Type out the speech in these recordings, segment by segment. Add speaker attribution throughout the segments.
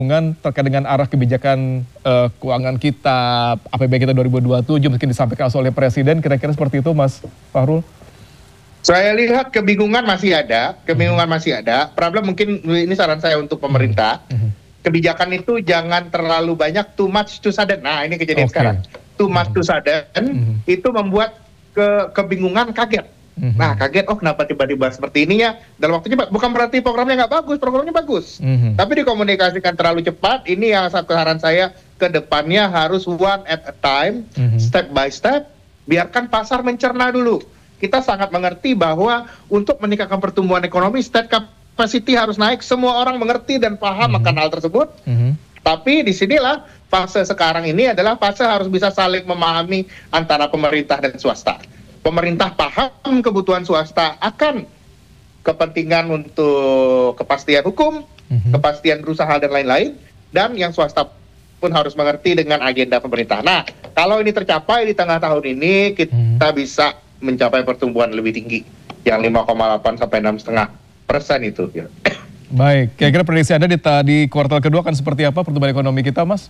Speaker 1: terkait dengan arah kebijakan keuangan kita, APBN kita 2027 mungkin disampaikan oleh Presiden, kira-kira seperti itu Mas Fahrul?
Speaker 2: Saya lihat kebingungan masih ada, Problem mungkin ini saran saya untuk pemerintah, kebijakan itu jangan terlalu banyak, too much too sudden. Nah ini kejadian sekarang, too much too sudden itu membuat kebingungan, kaget. Nah kaget, oh kenapa tiba-tiba seperti ini ya, dalam waktu cepat. Bukan berarti programnya nggak bagus, programnya bagus. Tapi dikomunikasikan terlalu cepat. Ini yang satu saran saya, ke depannya harus one at a time, step by step. Biarkan pasar mencerna dulu. Kita sangat mengerti bahwa untuk meningkatkan pertumbuhan ekonomi, state capacity harus naik. Semua orang mengerti dan paham akan hal tersebut. Tapi disinilah fase sekarang ini adalah fase harus bisa saling memahami antara pemerintah dan swasta. Pemerintah paham kebutuhan swasta akan kepentingan untuk kepastian hukum, kepastian berusaha dan lain-lain, dan yang swasta pun harus mengerti dengan agenda pemerintah. Nah, kalau ini tercapai di tengah tahun ini, kita bisa mencapai pertumbuhan lebih tinggi, yang 5,8 sampai 6,5% itu. Ya.
Speaker 1: Baik, kira-kira prediksi Anda di kuartal kedua akan seperti apa pertumbuhan ekonomi kita, Mas?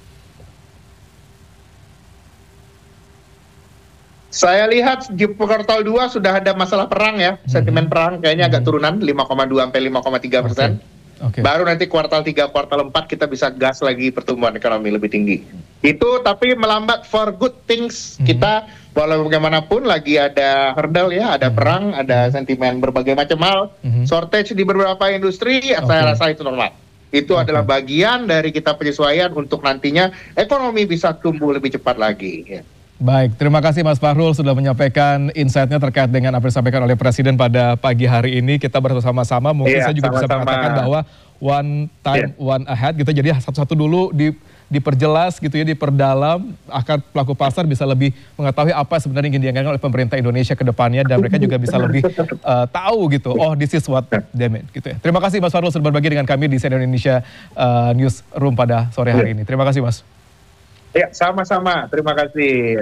Speaker 2: Saya lihat di kuartal 2 sudah ada masalah perang ya, sentimen perang kayaknya agak turunan 5,2 sampai 5,3%. Baru nanti kuartal 3, kuartal 4 kita bisa gas lagi pertumbuhan ekonomi lebih tinggi. Itu tapi melambat for good things. Kita walau bagaimanapun lagi ada hurdle ya, ada perang, ada sentimen berbagai macam hal, shortage di beberapa industri, saya rasa itu normal. Itu adalah bagian dari kita penyesuaian untuk nantinya ekonomi bisa tumbuh lebih cepat lagi. Ya.
Speaker 1: Baik, terima kasih Mas Fahrul sudah menyampaikan insight-nya terkait dengan apa yang disampaikan oleh Presiden pada pagi hari ini. Kita bersama-sama, mungkin saya juga bisa mengatakan bahwa one time, one ahead gitu. Jadi satu-satu dulu diperjelas gitu ya, diperdalam, akan pelaku pasar bisa lebih mengetahui apa sebenarnya ingin dianggarkan oleh pemerintah Indonesia ke depannya, dan mereka juga bisa lebih tahu gitu, oh this is what they meant gitu ya. Terima kasih Mas Fahrul sudah berbagi dengan kami di CNN Indonesia Newsroom pada sore hari ini. Terima kasih Mas.
Speaker 2: Ya, sama-sama. Terima kasih.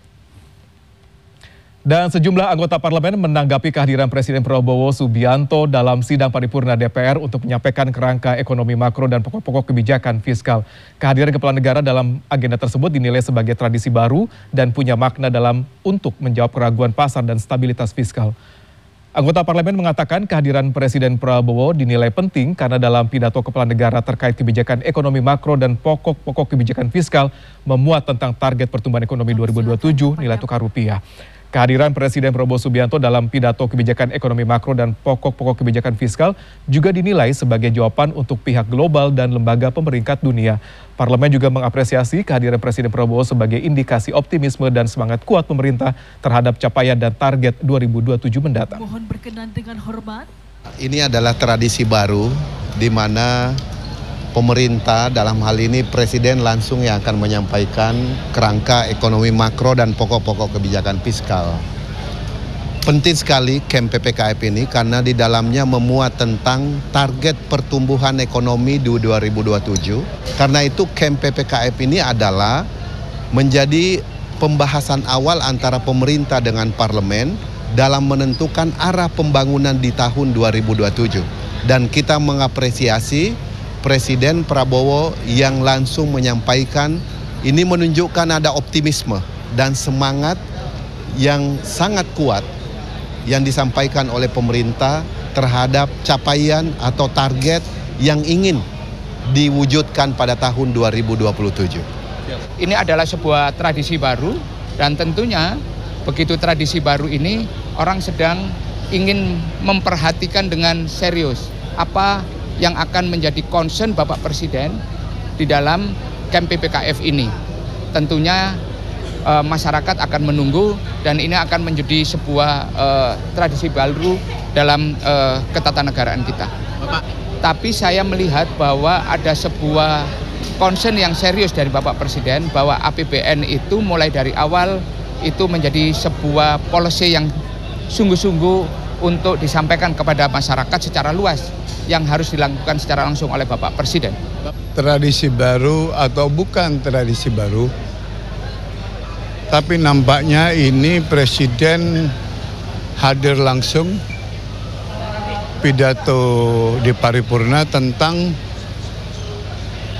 Speaker 1: Dan sejumlah anggota parlemen menanggapi kehadiran Presiden Prabowo Subianto dalam sidang paripurna DPR untuk menyampaikan kerangka ekonomi makro dan pokok-pokok kebijakan fiskal. Kehadiran kepala negara dalam agenda tersebut dinilai sebagai tradisi baru dan punya makna untuk menjawab keraguan pasar dan stabilitas fiskal. Anggota parlemen mengatakan kehadiran Presiden Prabowo dinilai penting karena dalam pidato kepala negara terkait kebijakan ekonomi makro dan pokok-pokok kebijakan fiskal memuat tentang target pertumbuhan ekonomi 2027 nilai tukar rupiah. Kehadiran Presiden Prabowo Subianto dalam pidato kebijakan ekonomi makro dan pokok-pokok kebijakan fiskal juga dinilai sebagai jawaban untuk pihak global dan lembaga pemeringkat dunia. Parlemen juga mengapresiasi kehadiran Presiden Prabowo sebagai indikasi optimisme dan semangat kuat pemerintah terhadap capaian dan target 2027 mendatang.
Speaker 3: Mohon berkenan dengan hormat.
Speaker 4: Ini adalah tradisi baru di mana pemerintah, dalam hal ini Presiden langsung yang akan menyampaikan kerangka ekonomi makro dan pokok-pokok kebijakan fiskal. Penting sekali camp PPKF ini karena di dalamnya memuat tentang target pertumbuhan ekonomi di 2027. Karena itu camp PPKF ini adalah menjadi pembahasan awal antara pemerintah dengan parlemen dalam menentukan arah pembangunan di tahun 2027. Dan kita mengapresiasi Presiden Prabowo yang langsung menyampaikan ini menunjukkan ada optimisme dan semangat yang sangat kuat yang disampaikan oleh pemerintah terhadap capaian atau target yang ingin diwujudkan pada tahun 2027.
Speaker 5: Ini adalah sebuah tradisi baru dan tentunya begitu tradisi baru ini orang sedang ingin memperhatikan dengan serius apa yang akan menjadi concern Bapak Presiden di dalam camp PPKF ini. Tentunya masyarakat akan menunggu dan ini akan menjadi sebuah tradisi baru dalam ketatanegaraan kita. Bapak. Tapi saya melihat bahwa ada sebuah concern yang serius dari Bapak Presiden bahwa APBN itu mulai dari awal itu menjadi sebuah policy yang sungguh-sungguh untuk disampaikan kepada masyarakat secara luas yang harus dilakukan secara langsung oleh Bapak Presiden.
Speaker 6: Tradisi baru atau bukan tradisi baru, tapi nampaknya ini Presiden hadir langsung pidato di paripurna tentang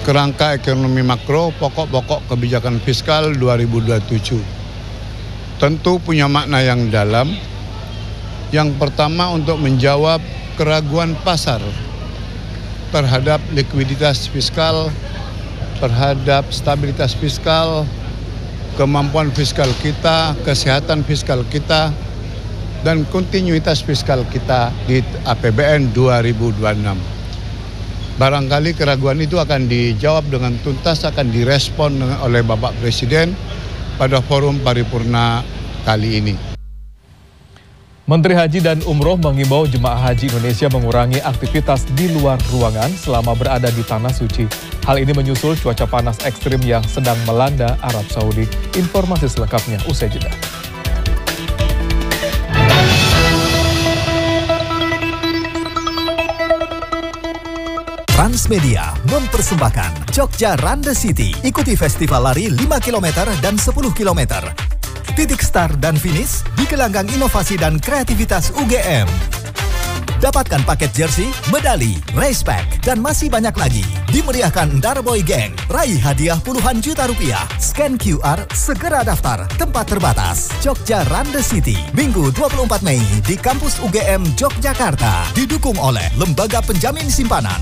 Speaker 6: kerangka ekonomi makro pokok-pokok kebijakan fiskal 2027. Tentu punya makna yang dalam. Yang pertama untuk menjawab keraguan pasar terhadap likuiditas fiskal, terhadap stabilitas fiskal, kemampuan fiskal kita, kesehatan fiskal kita, dan kontinuitas fiskal kita di APBN 2026. Barangkali keraguan itu akan dijawab dengan tuntas, akan direspon oleh Bapak Presiden pada forum paripurna kali ini.
Speaker 1: Menteri Haji dan Umroh mengimbau jemaah haji Indonesia mengurangi aktivitas di luar ruangan selama berada di Tanah Suci. Hal ini menyusul cuaca panas ekstrim yang sedang melanda Arab Saudi. Informasi selengkapnya usai jeda.
Speaker 7: Transmedia mempersembahkan Jogja Run the City. Ikuti festival lari 5 km dan 10 km. Titik start dan finish di gelanggang inovasi dan kreativitas UGM. Dapatkan paket jersey, medali, race pack, dan masih banyak lagi. Dimeriahkan Darboy Gang. Raih hadiah puluhan juta rupiah. Scan QR, segera daftar. Tempat terbatas. Jogja Run the City. Minggu 24 Mei di kampus UGM Yogyakarta. Didukung oleh Lembaga Penjamin Simpanan.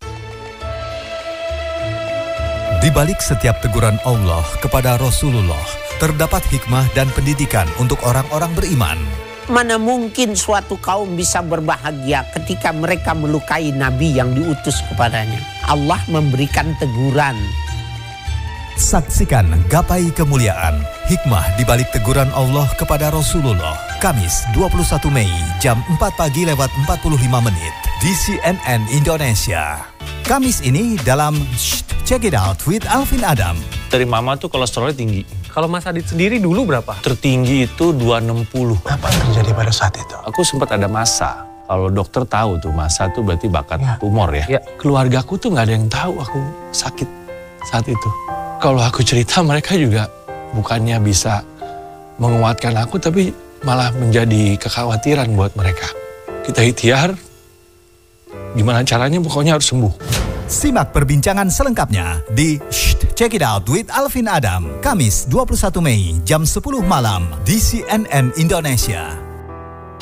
Speaker 7: Di balik setiap teguran Allah kepada Rasulullah, terdapat hikmah dan pendidikan untuk orang-orang beriman.
Speaker 8: Mana mungkin suatu kaum bisa berbahagia ketika mereka melukai Nabi yang diutus kepadanya. Allah memberikan teguran.
Speaker 7: Saksikan Gapai Kemuliaan, hikmah di balik teguran Allah kepada Rasulullah. Kamis 21 Mei jam 4 pagi lewat 45 menit di CNN Indonesia. Kamis ini dalam Check It Out with Alvin Adam.
Speaker 9: Dari mama tuh kolesterolnya tinggi.
Speaker 10: Kalau Mas Adit sendiri dulu berapa?
Speaker 9: Tertinggi itu 260.
Speaker 10: Apa yang terjadi pada saat itu?
Speaker 9: Aku sempat ada masa. Kalau dokter tahu tuh masa tuh berarti bakat tumor ya. Keluargaku tuh nggak ada yang tahu aku sakit saat itu. Kalau aku cerita mereka juga bukannya bisa menguatkan aku, tapi malah menjadi kekhawatiran buat mereka. Kita ikhtiar, gimana caranya pokoknya harus sembuh.
Speaker 7: Simak perbincangan selengkapnya di Check It Out with Alvin Adam. Kamis 21 Mei jam 10 malam di CNN Indonesia.